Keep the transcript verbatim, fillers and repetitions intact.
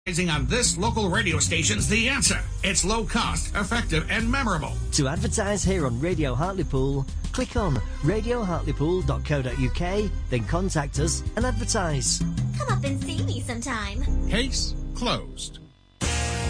On this local radio station's The Answer. It's low cost, effective, and memorable. To advertise here on Radio Hartlepool, click on radio hartlepool dot co dot uk, then contact us and advertise. Come up and see me sometime. Case closed.